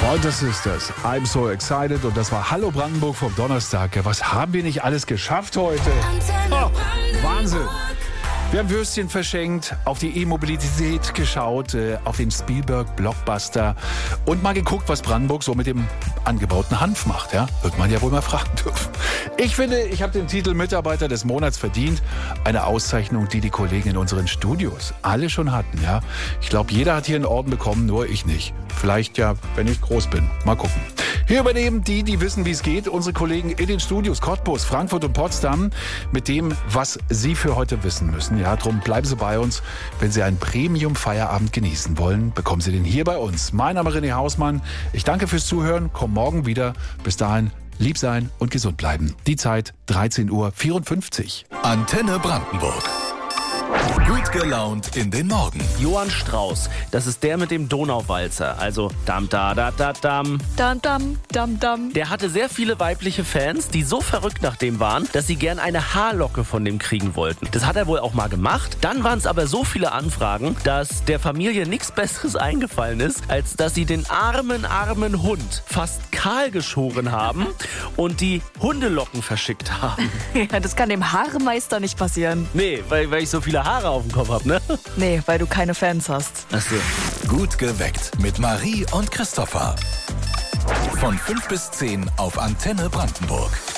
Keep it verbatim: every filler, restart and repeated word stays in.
Und das ist das. I'm so excited. Und das war Hallo Brandenburg vom Donnerstag. Ja, was haben wir nicht alles geschafft heute? Oh, Wahnsinn. Wir haben Würstchen verschenkt, auf die E-Mobilität geschaut, äh, auf den Spielberg-Blockbuster und mal geguckt, was Brandenburg so mit dem angebauten Hanf macht. Ja? Wird man ja wohl mal fragen dürfen. Ich finde, ich habe den Titel Mitarbeiter des Monats verdient. Eine Auszeichnung, die die Kollegen in unseren Studios alle schon hatten. Ja? Ich glaube, jeder hat hier einen Orden bekommen, nur ich nicht. Vielleicht ja, wenn ich groß bin. Mal gucken. Hier übernehmen die, die wissen, wie es geht, unsere Kollegen in den Studios Cottbus, Frankfurt und Potsdam mit dem, was sie für heute wissen müssen. Ja, drum bleiben Sie bei uns. Wenn Sie einen Premium-Feierabend genießen wollen, bekommen Sie den hier bei uns. Mein Name ist René Hausmann. Ich danke fürs Zuhören. Komm morgen wieder. Bis dahin, lieb sein und gesund bleiben. Die Zeit dreizehn Uhr vierundfünfzig. Antenne Brandenburg. Gut gelaunt in den Morgen. Johann Strauß, das ist der mit dem Donauwalzer, also dam da da da dam. Dam dam dam dam. Der hatte sehr viele weibliche Fans, die so verrückt nach dem waren, dass sie gern eine Haarlocke von dem kriegen wollten. Das hat er wohl auch mal gemacht. Dann waren es aber so viele Anfragen, dass der Familie nichts Besseres eingefallen ist, als dass sie den armen, armen Hund fast kahl geschoren haben und die Hundelocken verschickt haben. Ja, das kann dem Haarmeister nicht passieren. Nee, weil, weil ich so viele Haare auf dem Kopf hab, ne? Nee, weil du keine Fans hast. Ach so. Gut geweckt mit Marie und Christopher. Von fünf bis zehn auf Antenne Brandenburg.